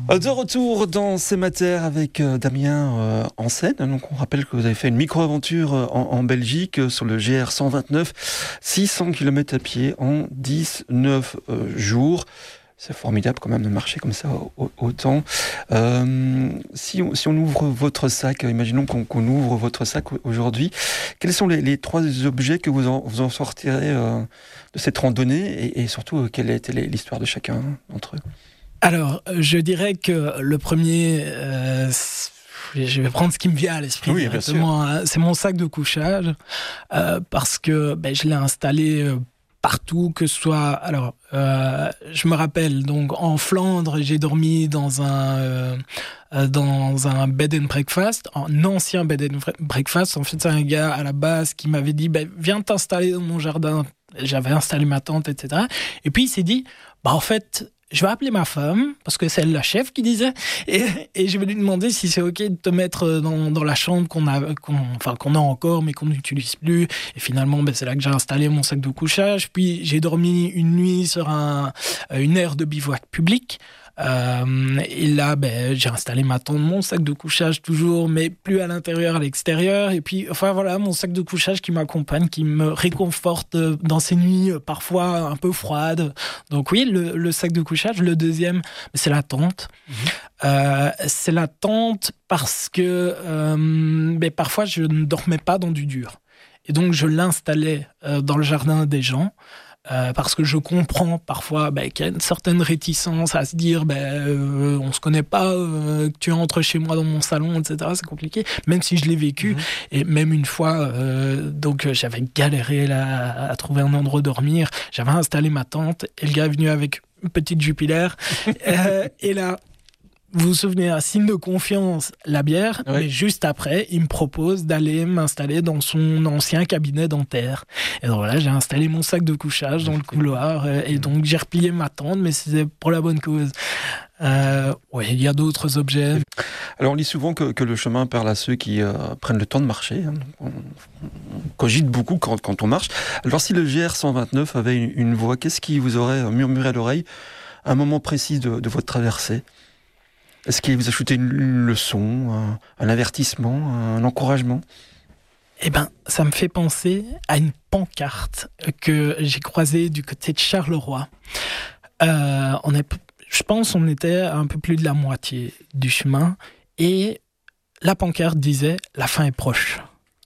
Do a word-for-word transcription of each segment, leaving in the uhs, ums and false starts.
De retour dans ces matières avec euh, Damien euh, en scène. Donc on rappelle que vous avez fait une micro-aventure euh, en, en Belgique euh, sur le G R cent vingt-neuf, six cents kilomètres à pied en dix-neuf euh, jours. C'est formidable quand même de marcher comme ça autant. Euh, si, on, si on ouvre votre sac, imaginons qu'on, qu'on ouvre votre sac aujourd'hui, quels sont les, les trois objets que vous en, vous en sortirez euh, de cette randonnée et, et surtout, euh, quelle a été l'histoire de chacun d'entre eux? Alors, je dirais que le premier, euh, je vais prendre ce qui me vient à l'esprit. Oui, bien sûr. C'est mon sac de couchage, euh, parce que ben, je l'ai installé euh, partout, que ce soit... Alors, euh, je me rappelle, donc en Flandre, j'ai dormi dans un, euh, dans un bed and breakfast, un ancien bed and breakfast. En fait, c'est un gars à la base qui m'avait dit ben, « Viens t'installer dans mon jardin ». J'avais installé ma tente, et cetera. Et puis, il s'est dit bah, « En fait... » je vais appeler ma femme, parce que c'est elle la chef qui disait, et, et je vais lui demander si c'est OK de te mettre dans, dans la chambre qu'on a, qu'on, enfin, qu'on a encore, mais qu'on n'utilise plus. Et finalement, ben, c'est là que j'ai installé mon sac de couchage. Puis j'ai dormi une nuit sur un, une aire de bivouac public. Euh, et là, ben, j'ai installé ma tente, mon sac de couchage toujours, mais plus à l'intérieur, à l'extérieur. Et puis, enfin voilà, mon sac de couchage qui m'accompagne, qui me réconforte dans ces nuits parfois un peu froides. Donc oui, le, le sac de couchage. Le deuxième, c'est la tente. Mmh. Euh, c'est la tente parce que euh, ben, parfois je ne dormais pas dans du dur. Et donc je l'installais euh, dans le jardin des gens. Euh, parce que je comprends parfois ben, qu'il y a une certaine réticence à se dire ben, euh, on se connaît pas, euh, que tu entres chez moi dans mon salon, et cetera. C'est compliqué, même si je l'ai vécu. Mmh. Et même une fois, euh, donc j'avais galéré là, à trouver un endroit où dormir. J'avais installé ma tente et le gars est venu avec une petite Jupiler. euh, et là, vous vous souvenez, un signe de confiance, la bière, oui. Mais juste après, il me propose d'aller m'installer dans son ancien cabinet dentaire. Et donc là, j'ai installé mon sac de couchage dans le couloir, et donc j'ai replié ma tente, mais c'était pour la bonne cause. Euh, oui, il y a d'autres objets. Alors on lit souvent que, que le chemin parle à ceux qui euh, prennent le temps de marcher. Hein. On, on cogite beaucoup quand, quand on marche. Alors si le G R cent vingt-neuf avait une, une voix, qu'est-ce qui vous aurait murmuré à l'oreille à un moment précis de, de votre traversée? Est-ce qu'il vous a ajouté une, une leçon, un, un avertissement, un encouragement? Eh ben, ça me fait penser à une pancarte que j'ai croisée du côté de Charleroi. Euh, on est, je pense on était à un peu plus de la moitié du chemin et la pancarte disait « La fin est proche ».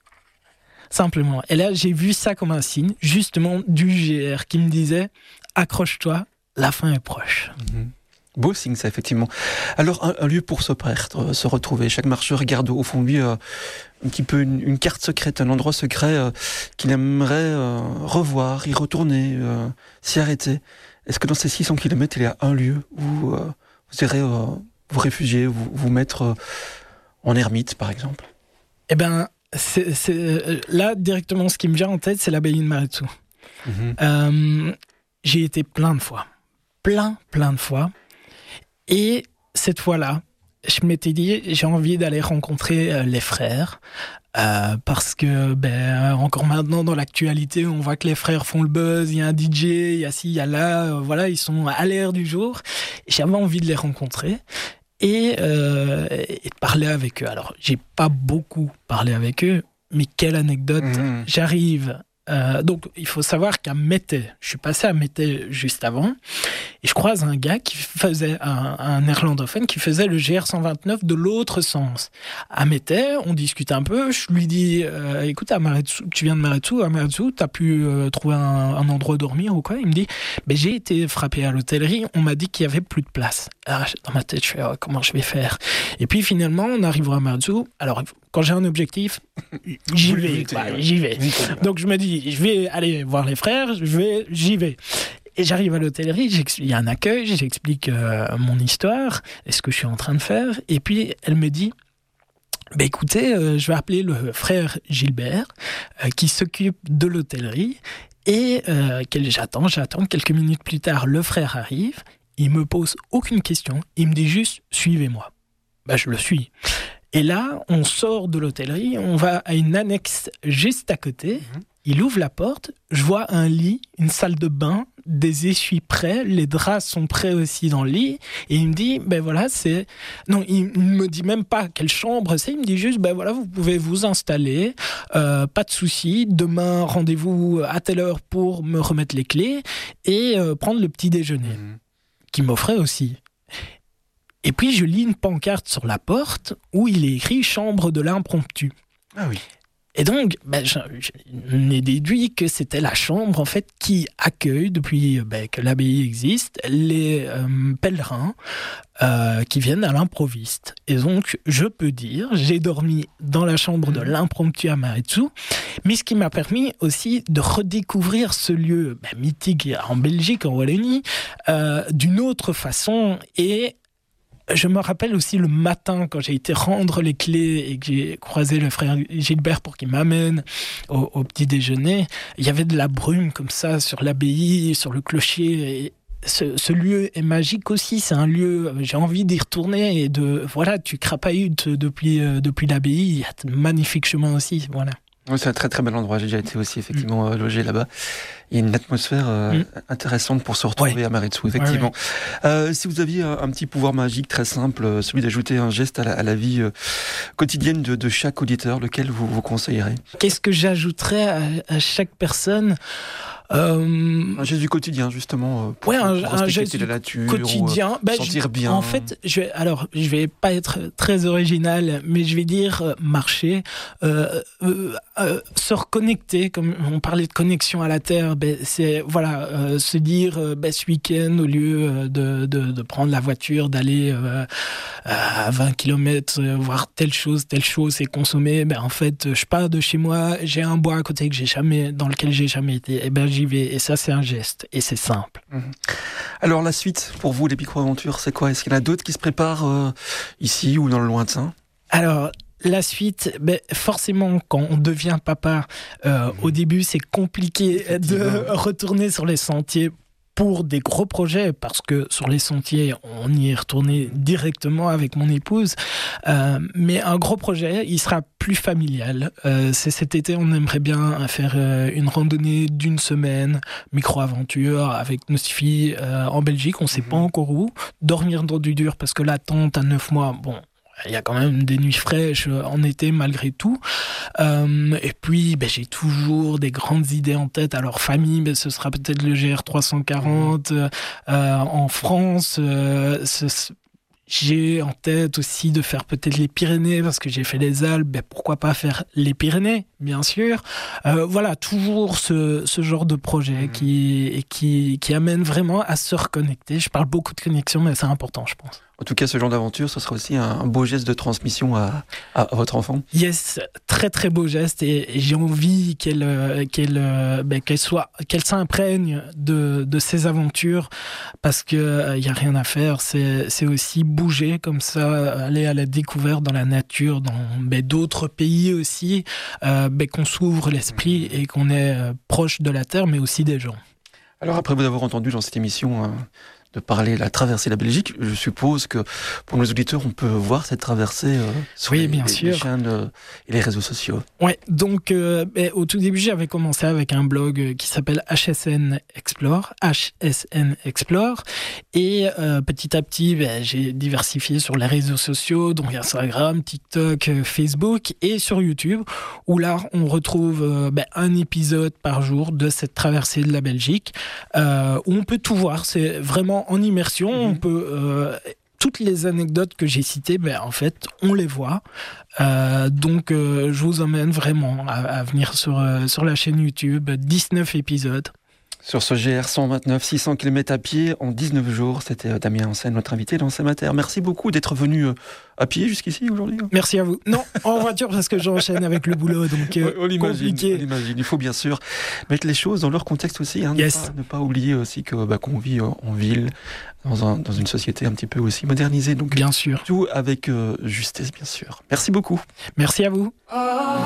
Simplement. Et là, j'ai vu ça comme un signe, justement, du G R qui me disait « Accroche-toi, la fin est proche mmh. ». Beau signe, ça, effectivement. Alors, un, un lieu pour se perdre, se retrouver. Chaque marcheur regarde au fond de lui euh, un petit peu une, une carte secrète, un endroit secret euh, qu'il aimerait euh, revoir, y retourner, euh, s'y arrêter. Est-ce que dans ces six cents kilomètres, il y a un lieu où euh, vous irez euh, vous réfugier, vous, vous mettre euh, en ermite, par exemple? Eh bien, c'est, c'est, là, directement, ce qui me vient en tête, c'est l'abbaye de Maredsous. Mmh. Euh, j'y été plein de fois. Plein, plein de fois. Et cette fois-là, je m'étais dit, j'ai envie d'aller rencontrer euh, les frères, euh, parce que, ben, encore maintenant, dans l'actualité, on voit que les frères font le buzz, il y a un D J, il y a ci, il y a là, euh, voilà, ils sont à l'air du jour. J'avais envie de les rencontrer et, euh, et de parler avec eux. Alors, j'ai pas beaucoup parlé avec eux, mais quelle anecdote. Mmh. J'arrive... Euh, donc, il faut savoir qu'à Mettey, je suis passé à Mettey juste avant, et je croise un gars qui faisait, un, un néerlandophone, qui faisait le G R cent vingt-neuf de l'autre sens. À Mettey, on discute un peu, je lui dis, euh, écoute, à Maredsous, tu viens de Maredsous, à Maredsous, t'as pu euh, trouver un, un endroit où dormir ou quoi? Il me dit, ben, j'ai été frappé à l'hôtellerie, on m'a dit qu'il y avait plus de place. Alors, dans ma tête, je fais, oh, comment je vais faire? Et puis finalement, on arrivera à Maredsous. Alors, quand j'ai un objectif, j'y vais, quoi, j'y vais. Donc je me dis, je vais aller voir les frères, je vais, j'y vais. Et j'arrive à l'hôtellerie, il y a un accueil, j'explique euh, mon histoire, et ce que je suis en train de faire. Et puis elle me dit, bah écoutez, euh, je vais appeler le frère Gilbert, euh, qui s'occupe de l'hôtellerie, et euh, j'attends, j'attends. Quelques minutes plus tard, le frère arrive, il me pose aucune question, il me dit juste, suivez-moi. Bah je le suis. Et là, on sort de l'hôtellerie, on va à une annexe juste à côté. Mmh. Il ouvre la porte, je vois un lit, une salle de bain, des essuies prêts, les draps sont prêts aussi dans le lit, et il me dit, ben voilà, c'est... Non, il ne me dit même pas quelle chambre c'est, il me dit juste, ben voilà, vous pouvez vous installer, euh, pas de souci, demain, rendez-vous à telle heure pour me remettre les clés, et euh, prendre le petit déjeuner, mmh. qu'il m'offrait aussi. Et puis, je lis une pancarte sur la porte, où il est écrit « Chambre de l'impromptu ». Ah oui. Et donc, ben, j'en ai déduit que c'était la chambre en fait qui accueille, depuis ben, que l'abbaye existe, les euh, pèlerins euh, qui viennent à l'improviste. Et donc, je peux dire, j'ai dormi dans la chambre de l'impromptu à Maretsu, mais ce qui m'a permis aussi de redécouvrir ce lieu ben, mythique en Belgique, en Wallonie, euh, d'une autre façon. Et je me rappelle aussi le matin, quand j'ai été rendre les clés et que j'ai croisé le frère Gilbert pour qu'il m'amène au, au petit déjeuner, il y avait de la brume comme ça sur l'abbaye, sur le clocher. Et ce, ce lieu est magique aussi. C'est un lieu, j'ai envie d'y retourner et de, voilà, tu crapahutes depuis, euh, depuis l'abbaye. Il y a de magnifiques chemins aussi, voilà. Oui, c'est un très très bel endroit. J'ai déjà été aussi effectivement mmh. logé là-bas. Il y a une atmosphère euh, mmh. intéressante pour se retrouver ouais. à Maretsu, effectivement. Ouais, ouais. Euh, si vous aviez un, un petit pouvoir magique très simple, celui d'ajouter un geste à la, à la vie euh, quotidienne de, de chaque auditeur, lequel vous vous conseillerez ? Qu'est-ce que j'ajouterais à, à chaque personne ? Euh... Un geste du quotidien, justement, pour, ouais, un, pour un geste la nature, quotidien. Ou, ben, sentir je, bien. En fait, je vais, alors, je vais pas être très original, mais je vais dire euh, marcher, euh, euh, euh, se reconnecter, comme on parlait de connexion à la terre, ben, c'est voilà, euh, se dire euh, ben, ce week-end, au lieu de, de, de prendre la voiture, d'aller euh, à vingt kilomètres, euh, voir telle chose, telle chose et consommer, ben, en fait, je pars de chez moi, j'ai un bois à côté que j'ai jamais, dans lequel j'ai jamais été, et ben, j'y vais. Et ça, c'est un geste. Et c'est simple. Mmh. Alors, la suite, pour vous, les micro-aventures, c'est quoi ? Est-ce qu'il y en a d'autres qui se préparent euh, ici ou dans le lointain ? Alors, la suite, ben, forcément, quand on devient papa, euh, mmh. au début, c'est compliqué de retourner sur les sentiers pour des gros projets, parce que sur les sentiers, on y est retourné directement avec mon épouse. Euh, mais un gros projet, il sera plus familial. Euh, c'est cet été, on aimerait bien faire euh, une randonnée d'une semaine, micro-aventure, avec nos filles euh, en Belgique. On ne sait mmh. pas encore où. Dormir dans du dur, parce que la tente à neuf mois, bon... Il y a quand même des nuits fraîches en été malgré tout. Euh, et puis, ben, j'ai toujours des grandes idées en tête. Alors, famille, ben, ce sera peut-être le G R trois cent quarante. Euh, en France, euh, ce, j'ai en tête aussi de faire peut-être les Pyrénées, parce que j'ai fait les Alpes. Ben, pourquoi pas faire les Pyrénées, bien sûr. Euh, voilà, toujours ce, ce genre de projet mmh. qui, qui, qui amène vraiment à se reconnecter. Je parle beaucoup de connexion, mais c'est important, je pense. En tout cas, ce genre d'aventure, ce sera aussi un beau geste de transmission à, à, à votre enfant. Yes, très très beau geste, et, et j'ai envie qu'elle, qu'elle, ben, qu'elle soit, qu'elle s'imprègne de, de ces aventures, parce que il y a rien à faire. C'est, c'est aussi bouger comme ça, aller à la découverte dans la nature, dans ben, d'autres pays aussi, euh, ben, qu'on s'ouvre l'esprit et qu'on est proche de la terre, mais aussi des gens. Alors après vous avoir entendu dans cette émission euh, de parler de la traversée de la Belgique, je suppose que pour nos auditeurs, on peut voir cette traversée euh, sur oui, les, bien les, sûr. les chaînes euh, et les réseaux sociaux. Ouais, donc euh, ben, au tout début, j'avais commencé avec un blog qui s'appelle H S N Explore, H S N Explore, et euh, petit à petit, ben, j'ai diversifié sur les réseaux sociaux, donc Instagram, TikTok, Facebook, et sur YouTube, où là, on retrouve euh, ben, un épisode par jour de cette traversée de la Belgique, euh, où on peut tout voir. C'est vraiment en immersion, mmh. on peut euh, toutes les anecdotes que j'ai citées, ben en fait, on les voit. Euh, donc, euh, je vous emmène vraiment à, à venir sur euh, sur la chaîne YouTube, dix-neuf épisodes. Sur ce G R cent vingt-neuf, six cents kilomètres à pied en dix-neuf jours, c'était Damien Hansen, notre invité dans C'est ma terre. Merci beaucoup d'être venu à pied jusqu'ici aujourd'hui. Merci à vous. Non, en voiture parce que j'enchaîne avec le boulot, donc euh, on l'imagine, compliqué. On l'imagine. Il faut bien sûr mettre les choses dans leur contexte aussi. Hein, yes. ne, pas, ne pas oublier aussi que bah, qu'on vit en ville, dans, un, dans une société un petit peu aussi modernisée. Donc bien sûr. Tout avec euh, justesse, bien sûr. Merci beaucoup. Merci à vous.